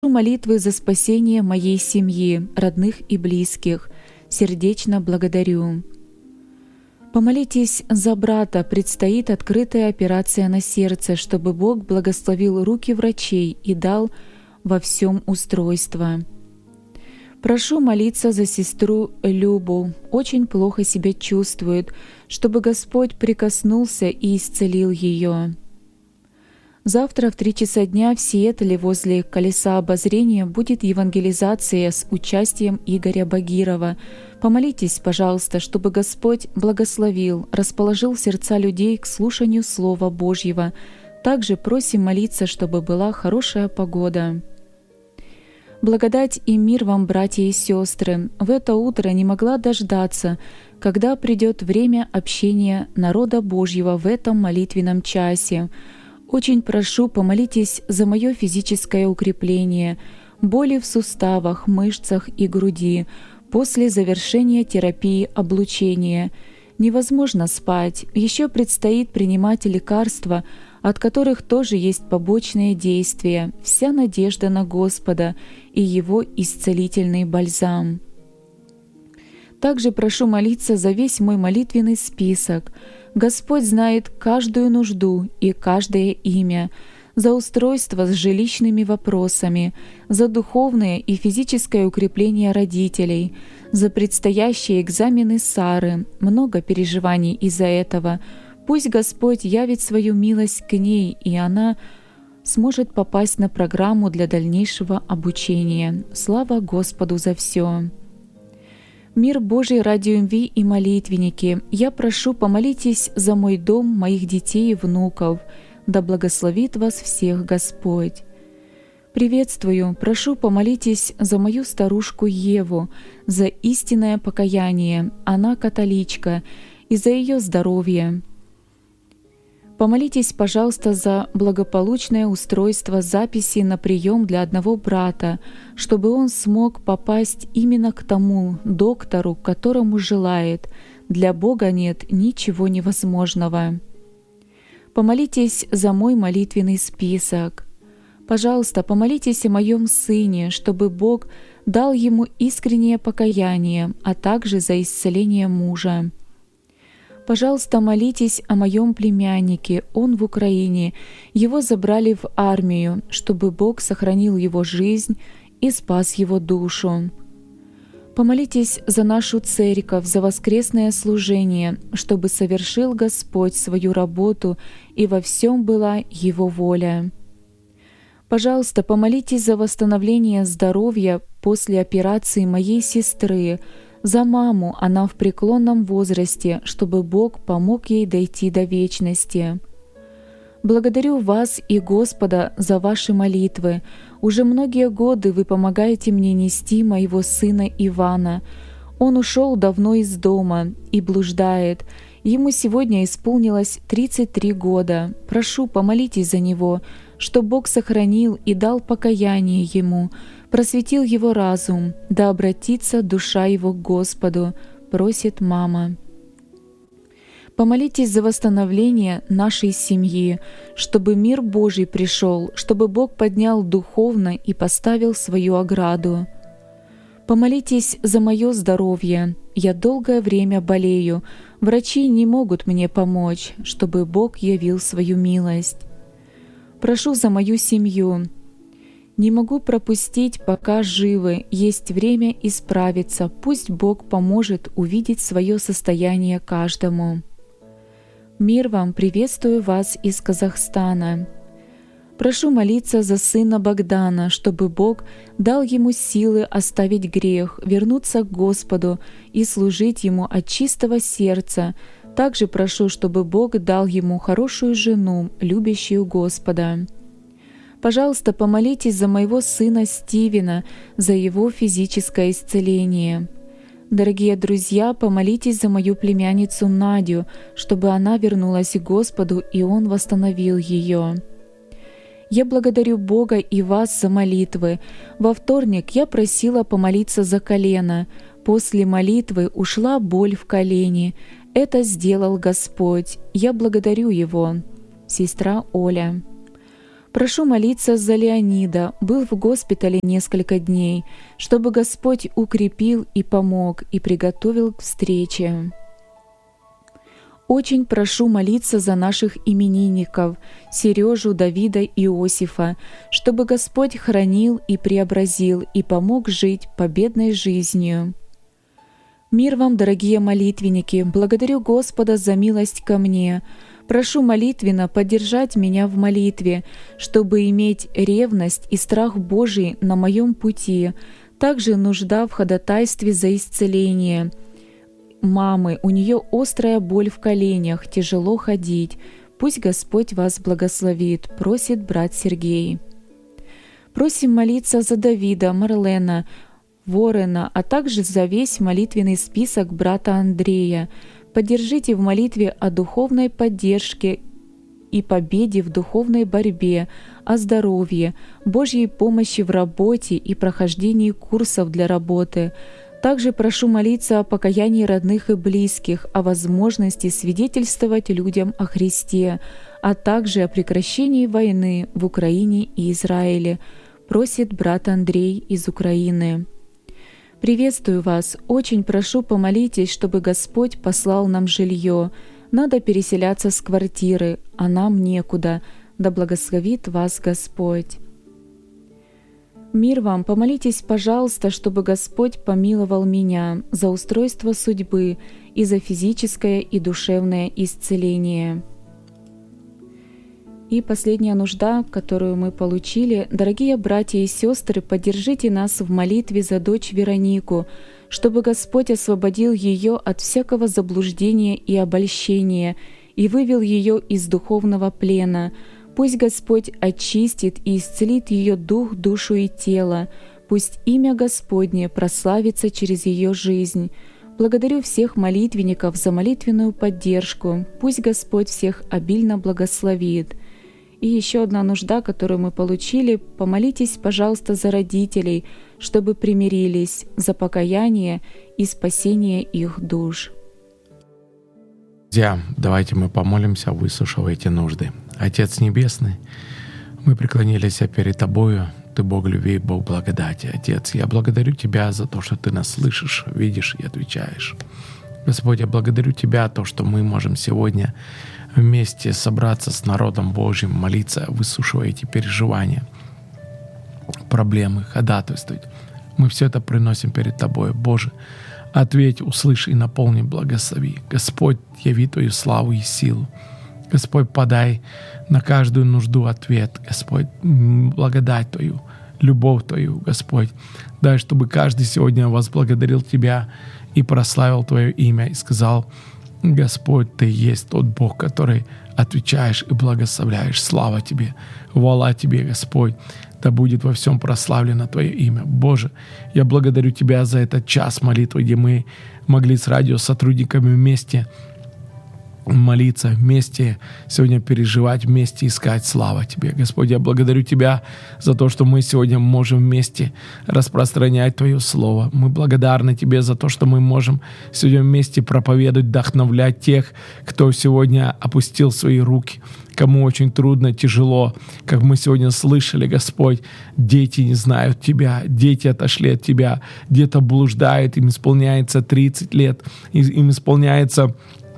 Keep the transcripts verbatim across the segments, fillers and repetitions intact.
Молитвы за спасение моей семьи, родных и близких. Сердечно благодарю. Помолитесь за брата, предстоит открытая операция на сердце, чтобы Бог благословил руки врачей и дал во всем устройство. Прошу молиться за сестру Любу, очень плохо себя чувствует, чтобы Господь прикоснулся и исцелил ее. Завтра в три часа дня в Сиэтле возле колеса обозрения будет евангелизация с участием Игоря Багирова. Помолитесь, пожалуйста, чтобы Господь благословил, расположил сердца людей к слушанию Слова Божьего. Также просим молиться, чтобы была хорошая погода. Благодать и мир вам, братья и сестры! В это утро не могла дождаться, когда придет время общения народа Божьего в этом молитвенном часе. Очень прошу, помолитесь за мое физическое укрепление, боли в суставах, мышцах и груди после завершения терапии облучения. Невозможно спать, еще предстоит принимать лекарства, от которых тоже есть побочные действия. Вся надежда на Господа и Его исцелительный бальзам. Также прошу молиться за весь мой молитвенный список. Господь знает каждую нужду и каждое имя, за устройство с жилищными вопросами, за духовное и физическое укрепление родителей, за предстоящие экзамены Сары. Много переживаний из-за этого. Пусть Господь явит свою милость к ней, и она сможет попасть на программу для дальнейшего обучения. Слава Господу за все! Мир Божий, Радио эм ви и молитвенники, я прошу, помолитесь за мой дом, моих детей и внуков. Да благословит вас всех Господь. Приветствую, прошу, помолитесь за мою старушку Еву, за истинное покаяние, она католичка, и за ее здоровье. Помолитесь, пожалуйста, за благополучное устройство записи на прием для одного брата, чтобы он смог попасть именно к тому доктору, которому желает. Для Бога нет ничего невозможного. Помолитесь за мой молитвенный список. Пожалуйста, помолитесь о моем сыне, чтобы Бог дал ему искреннее покаяние, а также за исцеление мужа. Пожалуйста, молитесь о моем племяннике, он в Украине. Его забрали в армию, чтобы Бог сохранил его жизнь и спас его душу. Помолитесь за нашу церковь, за воскресное служение, чтобы совершил Господь свою работу и во всем была Его воля. Пожалуйста, помолитесь за восстановление здоровья после операции моей сестры, за маму, она в преклонном возрасте, чтобы Бог помог ей дойти до вечности. Благодарю вас и Господа за ваши молитвы. Уже многие годы вы помогаете мне нести моего сына Ивана. Он ушел давно из дома и блуждает. Ему сегодня исполнилось тридцать три года. Прошу, помолитесь за него, что Бог сохранил и дал покаяние ему, просветил его разум, да обратится душа его к Господу, просит мама. Помолитесь за восстановление нашей семьи, чтобы мир Божий пришел, чтобы Бог поднял духовно и поставил свою ограду. Помолитесь за мое здоровье. Я долгое время болею, врачи не могут мне помочь, чтобы Бог явил свою милость. Прошу за мою семью. Не могу пропустить, пока живы, есть время исправиться, пусть Бог поможет увидеть свое состояние каждому. Мир вам, приветствую вас из Казахстана. Прошу молиться за сына Богдана, чтобы Бог дал ему силы оставить грех, вернуться к Господу и служить Ему от чистого сердца. Также прошу, чтобы Бог дал ему хорошую жену, любящую Господа. Пожалуйста, помолитесь за моего сына Стивена, за его физическое исцеление. Дорогие друзья, помолитесь за мою племянницу Надю, чтобы она вернулась к Господу и Он восстановил ее. Я благодарю Бога и вас за молитвы. Во вторник я просила помолиться за колено. После молитвы ушла боль в колене. Это сделал Господь. Я благодарю Его. Сестра Оля. Прошу молиться за Леонида, был в госпитале несколько дней, чтобы Господь укрепил и помог, и приготовил к встрече. Очень прошу молиться за наших именинников, Сережу, Давида и Иосифа, чтобы Господь хранил и преобразил, и помог жить победной жизнью. Мир вам, дорогие молитвенники! Благодарю Господа за милость ко мне. Прошу молитвенно поддержать меня в молитве, чтобы иметь ревность и страх Божий на моем пути, также нужда в ходатайстве за исцеление. Мамы, у нее острая боль в коленях, тяжело ходить. Пусть Господь вас благословит, просит брат Сергей. Просим молиться за Давида, Марлена, Ворена, а также за весь молитвенный список брата Андрея. Поддержите в молитве о духовной поддержке и победе в духовной борьбе, о здоровье, Божьей помощи в работе и прохождении курсов для работы. Также прошу молиться о покаянии родных и близких, о возможности свидетельствовать людям о Христе, а также о прекращении войны в Украине и Израиле, просит брат Андрей из Украины. Приветствую вас. Очень прошу, помолитесь, чтобы Господь послал нам жилье. Надо переселяться с квартиры, а нам некуда. Да благословит вас Господь. Мир вам, помолитесь, пожалуйста, чтобы Господь помиловал меня за устройство судьбы и за физическое и душевное исцеление. И последняя нужда, которую мы получили. Дорогие братья и сестры, поддержите нас в молитве за дочь Веронику, чтобы Господь освободил ее от всякого заблуждения и обольщения и вывел ее из духовного плена. Пусть Господь очистит и исцелит ее дух, душу и тело. Пусть имя Господне прославится через ее жизнь. Благодарю всех молитвенников за молитвенную поддержку. Пусть Господь всех обильно благословит. И еще одна нужда, которую мы получили. Помолитесь, пожалуйста, за родителей, чтобы примирились, за покаяние и спасение их душ. Друзья, давайте мы помолимся, выслушав эти нужды. Отец Небесный, мы преклонились перед Тобою. Ты Бог любви, Бог благодати. Отец, я благодарю Тебя за то, что Ты нас слышишь, видишь и отвечаешь. Господь, я благодарю Тебя за то, что мы можем сегодня вместе собраться с народом Божьим, молиться, выслушивая эти переживания, проблемы, ходатайствовать. Мы все это приносим перед Тобой. Боже, ответь, услышь и наполни, благослови. Господь, яви Твою славу и силу. Господь, подай на каждую нужду ответ. Господь, благодать Твою, любовь Твою, Господь. Дай, чтобы каждый сегодня возблагодарил Тебя и прославил Твое имя и сказал: Господь, Ты есть тот Бог, который отвечаешь и благословляешь. Слава Тебе, хвала Тебе, Господь. Да будет во всем прославлено Твое имя. Боже, я благодарю Тебя за этот час молитвы, где мы могли с радиосотрудниками вместе молиться, вместе сегодня переживать, вместе искать. Слава Тебе, Господь. Я благодарю Тебя за то, что мы сегодня можем вместе распространять Твое Слово. Мы благодарны Тебе за то, что мы можем сегодня вместе проповедовать, вдохновлять тех, кто сегодня опустил свои руки, кому очень трудно, тяжело. Как мы сегодня слышали, Господь, дети не знают Тебя, дети отошли от Тебя, где-то блуждают, им исполняется тридцать лет, им исполняется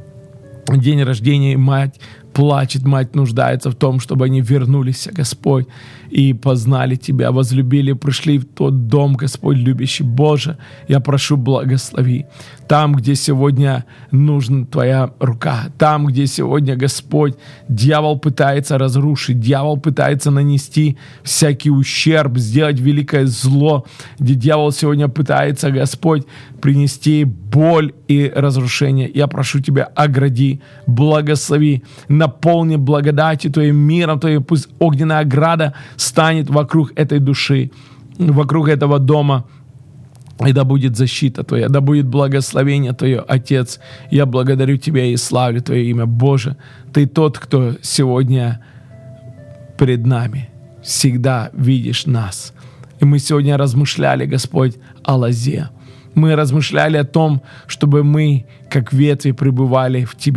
день рождения, и мать плачет, мать нуждается в том, чтобы они вернулись, Господь, и познали Тебя, возлюбили, пришли в тот дом, Господь, любящий. Боже, я прошу, благослови. Там, где сегодня нужна Твоя рука, там, где сегодня, Господь, дьявол пытается разрушить, дьявол пытается нанести всякий ущерб, сделать великое зло, где дьявол сегодня пытается, Господь, принести боль и разрушение. Я прошу Тебя, огради, благослови, наполни благодатью Твоим, миром Твоим. Пусть огненная ограда станет вокруг этой души, вокруг этого дома. И да будет защита Твоя, да будет благословение Твое, Отец. Я благодарю Тебя и славлю Твое имя. Боже, Ты тот, кто сегодня пред нами. Всегда видишь нас. И мы сегодня размышляли, Господь, о лозе. Мы размышляли о том, чтобы мы, как ветви, пребывали в Тебе.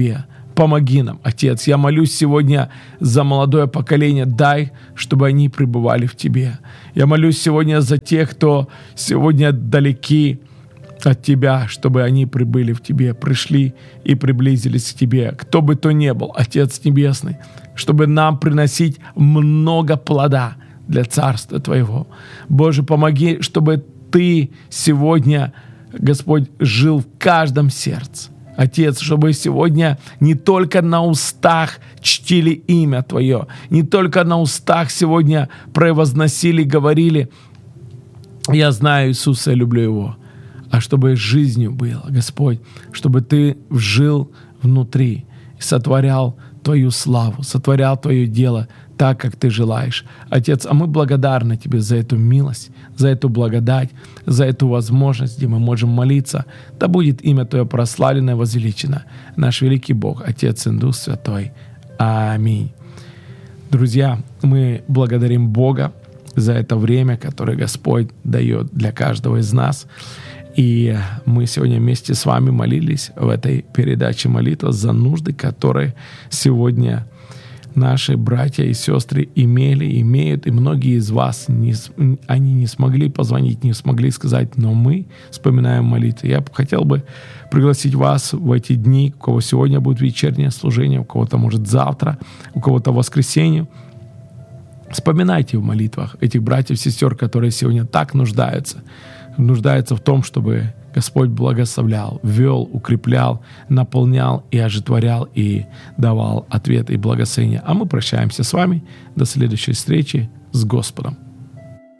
помоги нам, Отец. Я молюсь сегодня за молодое поколение. Дай, чтобы они пребывали в Тебе. Я молюсь сегодня за тех, кто сегодня далеки от Тебя, чтобы они прибыли в Тебе, пришли и приблизились к Тебе. Кто бы то ни был, Отец Небесный, чтобы нам приносить много плода для Царства Твоего. Боже, помоги, чтобы Ты сегодня, Господь, жил в каждом сердце. Отец, чтобы сегодня не только на устах чтили имя Твое, не только на устах сегодня превозносили, говорили: «Я знаю Иисуса, я люблю Его», а чтобы жизнью было, Господь, чтобы Ты жил внутри и сотворял Твою славу, сотворял Твое дело так, как Ты желаешь. Отец, а мы благодарны Тебе за эту милость, за эту благодать, за эту возможность, где мы можем молиться. Да будет имя Твое прославлено и возвеличено. Наш великий Бог, Отец и Дух Святой. Аминь. Друзья, мы благодарим Бога за это время, которое Господь дает для каждого из нас. И мы сегодня вместе с вами молились в этой передаче «Молитва за нужды», которые сегодня наши братья и сестры имели, имеют, и многие из вас, не, они не смогли позвонить, не смогли сказать, но мы вспоминаем молитвы. Я хотел бы пригласить вас в эти дни, у кого сегодня будет вечернее служение, у кого-то, может, завтра, у кого-то в воскресенье. Вспоминайте в молитвах этих братьев и сестер, которые сегодня так нуждаются, нуждаются в том, чтобы Господь благословлял, вел, укреплял, наполнял и оживотворял, и давал ответ и благословение. А мы прощаемся с вами. До следующей встречи с Господом.